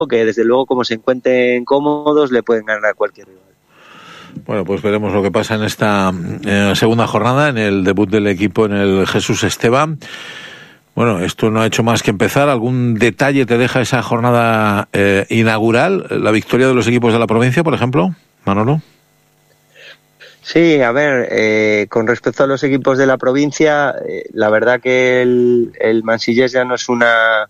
que desde luego, como se encuentren cómodos, le pueden ganar a cualquier rival. Bueno, pues veremos lo que pasa en esta segunda jornada, en el debut del equipo en el Jesús Esteban. Bueno, esto no ha hecho más que empezar. ¿Algún detalle te deja esa jornada inaugural? ¿La victoria de los equipos de la provincia, por ejemplo, Manolo? Sí, a ver, con respecto a los equipos de la provincia, la verdad que el Mansillés ya no es una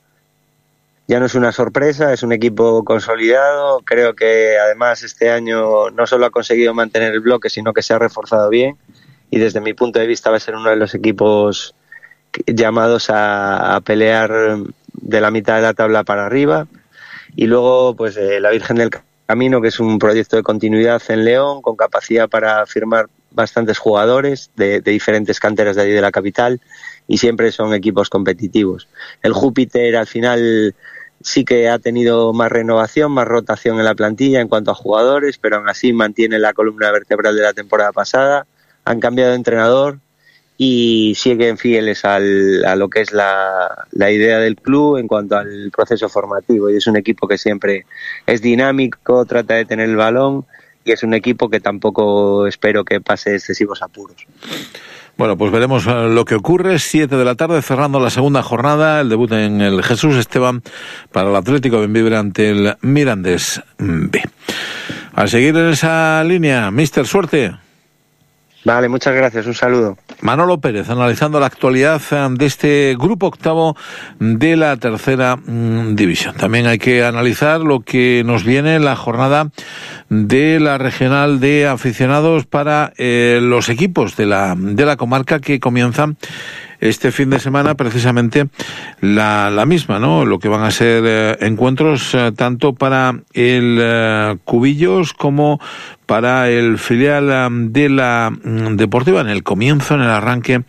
sorpresa, es un equipo consolidado. Creo que además este año no solo ha conseguido mantener el bloque, sino que se ha reforzado bien, y desde mi punto de vista va a ser uno de los equipos llamados a pelear de la mitad de la tabla para arriba. Y luego pues la Virgen del Camino, que es un proyecto de continuidad en León, con capacidad para firmar bastantes jugadores de diferentes canteras de allí de la capital, y siempre son equipos competitivos. El Júpiter al final sí que ha tenido más renovación, más rotación en la plantilla en cuanto a jugadores, pero aún así mantiene la columna vertebral de la temporada pasada. Han cambiado de entrenador y siguen fieles a lo que es la idea del club en cuanto al proceso formativo, y es un equipo que siempre es dinámico, trata de tener el balón, y es un equipo que tampoco espero que pase excesivos apuros. Bueno, pues veremos lo que ocurre. 7 de la tarde, cerrando la segunda jornada, el debut en el Jesús Esteban para el Atlético de Bembibre ante el Mirandés B. A seguir en esa línea, mister, suerte. Vale, muchas gracias, un saludo. Manolo Pérez, analizando la actualidad de este grupo octavo de la tercera división. También hay que analizar lo que nos viene en la jornada de la regional de aficionados para los equipos de la comarca, que comienzan este fin de semana, precisamente la misma, ¿no? Lo que van a ser encuentros tanto para el Cubillos como para el filial de la Deportiva, en el comienzo, en el arranque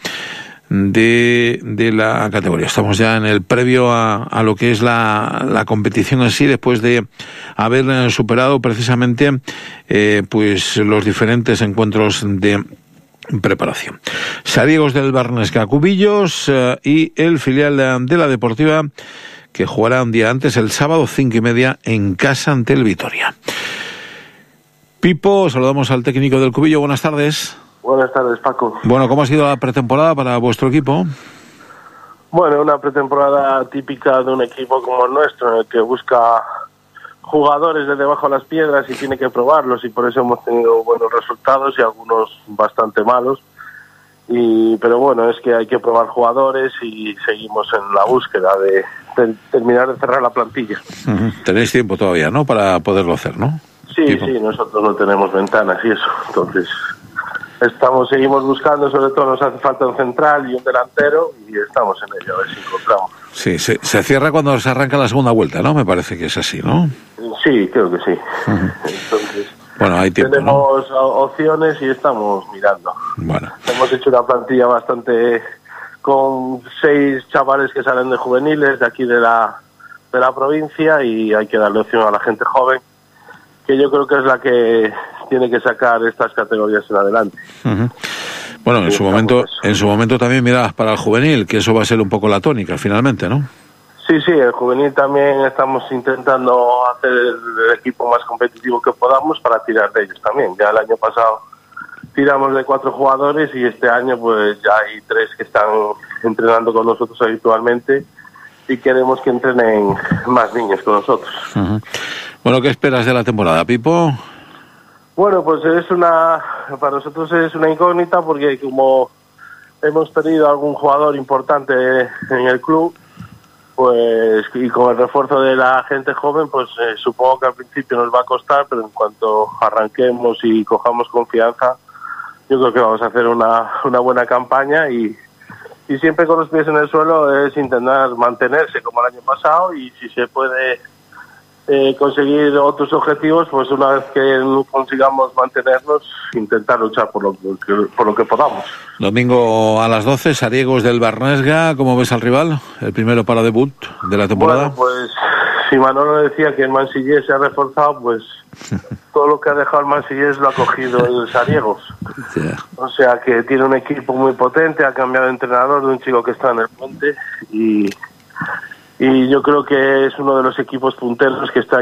de la categoría. Estamos ya en el previo a lo que es la competición en sí, después de haber superado precisamente pues los diferentes encuentros de preparación. Sariegos del Barnesca, Cubillos y el filial de la Deportiva, que jugará un día antes, el sábado 5:30 en casa ante el Vitoria. Pipo, saludamos al técnico del Cubillo. Buenas tardes. Buenas tardes, Paco. Bueno, ¿cómo ha sido la pretemporada para vuestro equipo? Bueno, una pretemporada típica de un equipo como el nuestro, en el que busca jugadores de debajo de las piedras y tiene que probarlos, y por eso hemos tenido buenos resultados y algunos bastante malos. Pero bueno, es que hay que probar jugadores y seguimos en la búsqueda de terminar de cerrar la plantilla. Tenéis tiempo todavía, ¿no?, para poderlo hacer, ¿no? Sí, sí, nosotros no tenemos ventanas y eso, entonces seguimos buscando. Sobre todo nos hace falta un central y un delantero, y estamos en ello, a ver si encontramos. Sí, se cierra cuando se arranca la segunda vuelta, ¿no? Me parece que es así, ¿no? Sí, creo que sí. Entonces, bueno, hay tiempo, tenemos opciones y estamos mirando. Bueno. Hemos hecho una plantilla bastante, con 6 chavales que salen de juveniles de aquí de la provincia, y hay que darle opción a la gente joven, que yo creo que es la que tiene que sacar estas categorías en adelante. Bueno, en su momento también mirabas para el juvenil, que eso va a ser un poco la tónica finalmente, ¿no? Sí, el juvenil también estamos intentando hacer el equipo más competitivo que podamos para tirar de ellos también. Ya el año pasado tiramos de 4 jugadores y este año pues ya hay 3 que están entrenando con nosotros habitualmente, y queremos que entrenen más niños con nosotros. Bueno, ¿qué esperas de la temporada, Pipo? Bueno, pues para nosotros es una incógnita, porque como hemos perdido algún jugador importante en el club, pues, y con el refuerzo de la gente joven, pues supongo que al principio nos va a costar, pero en cuanto arranquemos y cojamos confianza, yo creo que vamos a hacer una buena campaña, y siempre con los pies en el suelo es intentar mantenerse como el año pasado, y si se puede conseguir otros objetivos, pues una vez que consigamos mantenernos, intentar luchar por lo que podamos. Domingo a las 12, Sariegos del Barnesga. ¿Cómo ves al rival? El primero para debut de la temporada. Bueno, pues si Manolo decía que el Mansillés se ha reforzado, pues todo lo que ha dejado el Mansillés lo ha cogido el Sariegos. Yeah. O sea que tiene un equipo muy potente, ha cambiado de entrenador, de un chico que está en el Puente, y y yo creo que es uno de los equipos punteros que están